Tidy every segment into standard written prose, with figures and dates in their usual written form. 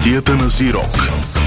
Кутията на Зирок.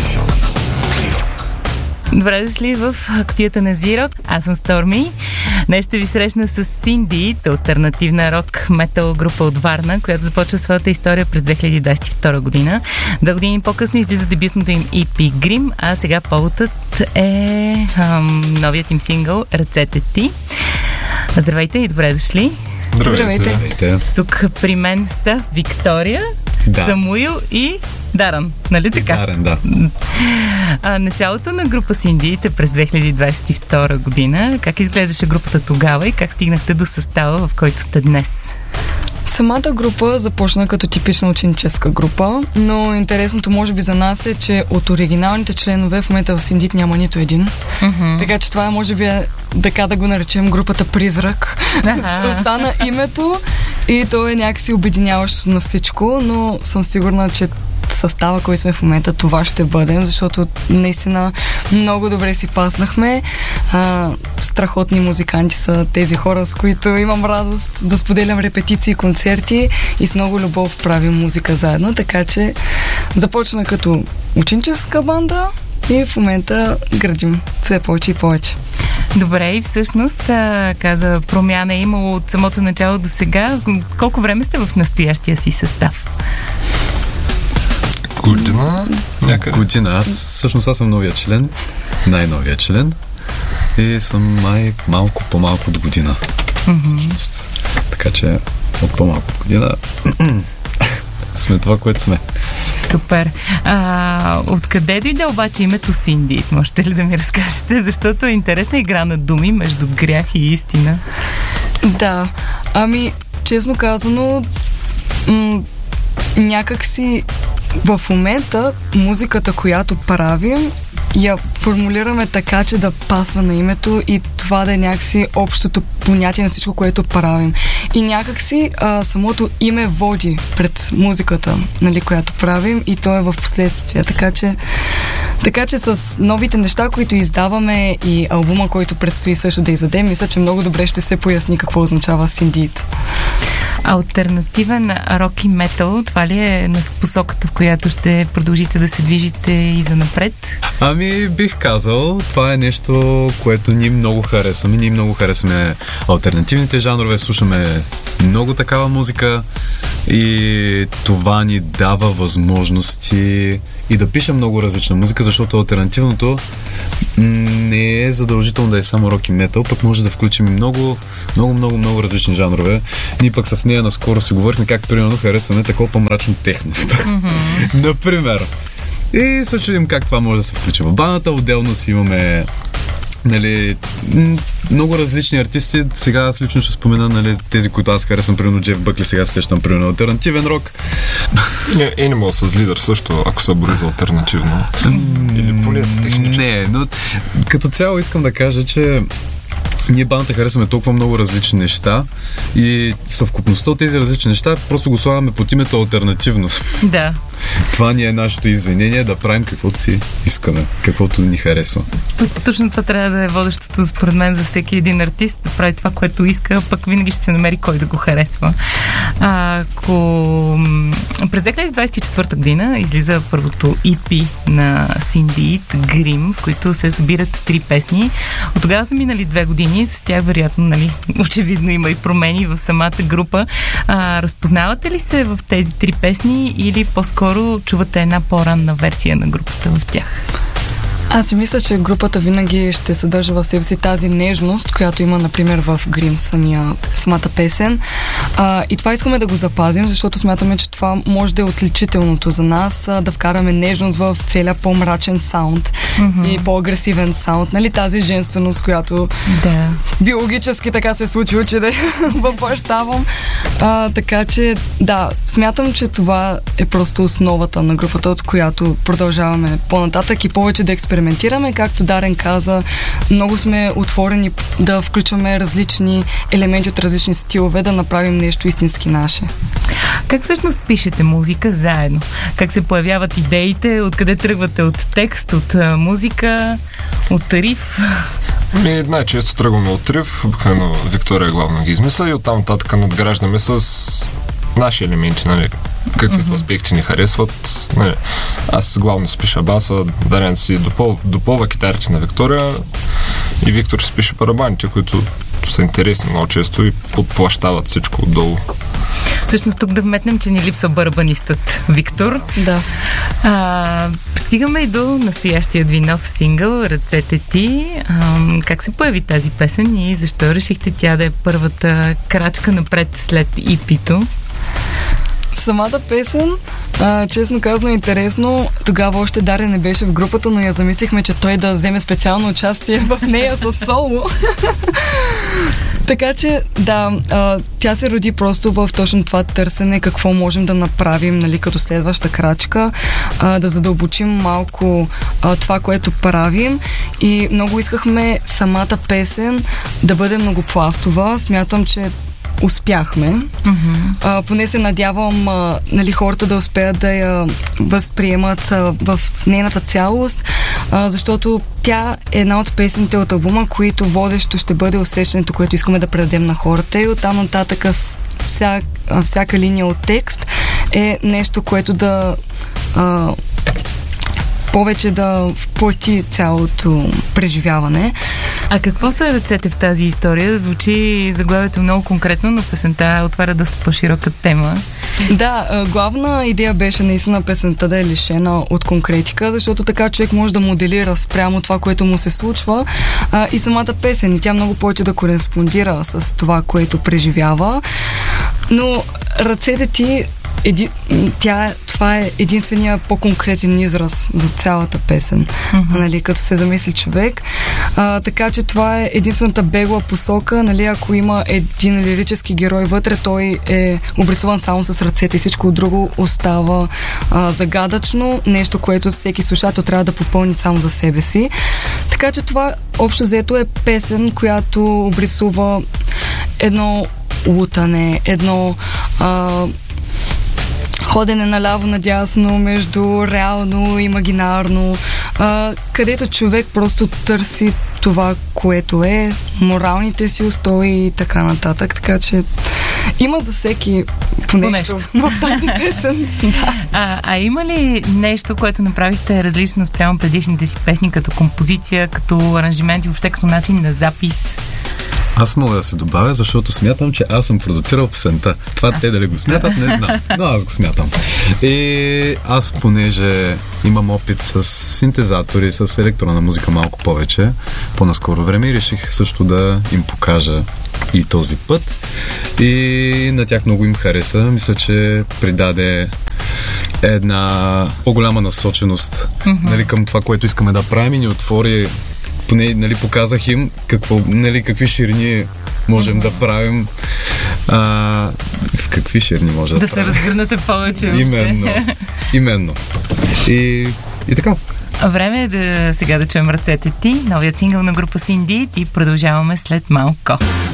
Добре дошли в Кутията на Зирок. Аз съм Сторми. Днес ще ви срещна с Синди, алтернативна рок метал група от Варна, която започва своята история през 2022 година. 2 години по-късно излиза дебютното им EP Grim, а сега поводът е новият им сингъл Ръцете ти. Здравейте и добре дошли. Здравейте. Тук при мен са Виктория, Самуил и Даран, нали така? Даран, да. Началото на група Синдиите през 2022 година. Как изглеждаше групата тогава и как стигнахте до състава, в който сте днес? Самата група започна като типична ученическа група, но интересното може би за нас е, че от оригиналните членове в момента в Синдит няма нито един. Така че това може би така да го наречем групата Призрак. Остана името и то е някакси обединяващо на всичко, но съм сигурна, че състава, който сме в момента, това ще бъдем, защото наистина много добре си паснахме. Страхотни музиканти са тези хора, с които имам радост да споделям репетиции, концерти и с много любов правим музика заедно, така че започна като ученическа банда и в момента градим все повече и повече. Добре, и всъщност каза, промяна е имало от самото начало до сега. Колко време сте в настоящия си състав? Година. Аз съм новия член, най-новия член и съм малко по-малко от година. Всъщност. Така че от по-малко от година сме това, което сме. Супер. Откъде дойде обаче името Синди? Можете ли да ми разкажете? Защото е интересна игра на думи между грях и истина. Да. Честно казано, някак си в момента музиката, която правим, я формулираме така, че да пасва на името и това да е някакси общото понятие на всичко, което правим. И някакси самото име води пред музиката, нали, която правим, и то е в последствие. Така че с новите неща, които издаваме и албума, който предстои също да издадем, мисля, че много добре ще се поясни какво означава Синдит. Алтернативен рок и метал, това ли е на посоката, в която ще продължите да се движите и занапред? Бих казал, това е нещо, което ние много харесваме. Ние много харесваме алтернативните жанрове, слушаме много такава музика и това ни дава възможности и да пишем много различна музика, защото алтернативното не е задължително да е само рок и метал, пък може да включим много различни жанрове. Ние пък с нея наскоро си говорихме как примерно харесваме такова по-мрачно техно. Например. И се чудим как това може да се включи в баната. Отделно си имаме много различни артисти. Сега аз лично ще спомена тези, които аз харесвам, примерно Джеф Бъкли, сега се сещам примерно алтернативен рок. Animals с лидер също, ако са бори за алтернативно. Или поне са технически. Не, но като цяло искам да кажа, че ние бандата харесваме толкова много различни неща и съвкупността от тези различни неща просто го слагаме под името алтернативно. Да. Това ни е нашето извинение да правим каквото си искаме, каквото ни харесва. Точно това трябва да е водещото според мен за всеки един артист, да прави това, което иска, пък винаги ще се намери кой да го харесва. През 2024 година излиза първото EP на Синдит, Grim, в които се събират 3 песни. От тогава са минали 2 години, с тях вероятно, очевидно има и промени в самата група. Разпознавате ли се в тези 3 песни или по-скоро чувате една по-ранна версия на групата в тях? Аз си мисля, че групата винаги ще съдържа в себе си тази нежност, която има, например, в Грим, самата песен. И това искаме да го запазим, защото смятаме, че това може да е отличителното за нас, да вкараме нежност в целия по-мрачен саунд и по-агресивен саунд. Нали, тази женственост, която биологически така се случва, че да въплъщавам. Така че, да, смятам, че това е просто основата на групата, от която продължаваме по-нататък и повече да експериментираме. Както Дарен каза, много сме отворени да включваме различни елементи от различни стилове, да направим нещо истински наше. Как всъщност пишете музика заедно? Как се появяват идеите? Откъде тръгвате? От текст, от музика, от риф? Най-често тръгваме от риф. Обикновено Виктория главно ги измисля и оттам нататък надграждаме с наши елементи, нали, каквито аспекти ни харесват. Нали. Аз главно си пиша баса, Дарян си допълва китарите на Виктория и Виктор си пише барабаните, които са интересни много често и подплащават всичко отдолу. Всъщност тук да вметнем, че ни липсва барабанистът Виктор. Да. Стигаме и до настоящия ви нов сингъл "Ръцете ти". Как се появи тази песен и защо решихте тя да е първата крачка напред след EP-то? Самата песен, честно казано, е интересно. Тогава още Даря не беше в групата, но я замислихме, че той да вземе специално участие в нея с соло. Така че, да, тя се роди просто в точно това търсене какво можем да направим, нали, като следваща крачка, да задълбочим малко това, което правим, и много искахме самата песен да бъде многопластова. Смятам, че успяхме. Поне се надявам нали, хората да успеят да я възприемат в нейната цялост, защото тя е една от песните от албума, които водещо ще бъде усещането, което искаме да предадем на хората, и оттам нататък всяка линия от текст е нещо, което да повече да вплъти цялото преживяване. А какво са ръцете в тази история? Звучи заглавието много конкретно, но песента отваря доста по-широка тема. Да, главна идея беше наистина песента да е лишена от конкретика, защото така човек може да моделира спрямо това, което му се случва, и самата песен. И тя много повече да кореспондира с това, което преживява. Но ръцете ти, това е единствения по-конкретен израз за цялата песен, нали, като се замисли човек. Така че това е единствената бегла посока, нали, ако има един лирически герой вътре, той е обрисуван само с ръцете и всичко друго остава загадъчно, нещо, което всеки слушател трябва да попълни само за себе си. Така че това общо взето е песен, която обрисува едно лутане, едно ходене наляво-надясно между реално и имагинарно, където човек просто търси това, което е, моралните си устои и така нататък. Така че има за всеки по нещо в тази песен. Да. А има ли нещо, което направихте различно спрямо предишните си песни, като композиция, като аранжимент и въобще като начин на запис? Аз мога да се добавя, защото смятам, че аз съм продуцирал песента. Това те дали го смятат, не знам. Но аз го смятам. И аз, понеже имам опит с синтезатори, с електронна музика малко повече, по-наскоро време, реших също да им покажа и този път. И на тях много им хареса. Мисля, че придаде една по-голяма насоченост, нали, към това, което искаме да правим, и ни отвори. Поне, нали, показах им какви ширини можем да правим. В какви ширини може да се разгърнете повече. Именно. И така. Време е сега да чуем "Ръцете ти", новият сингъл на група Cindy, и продължаваме след малко.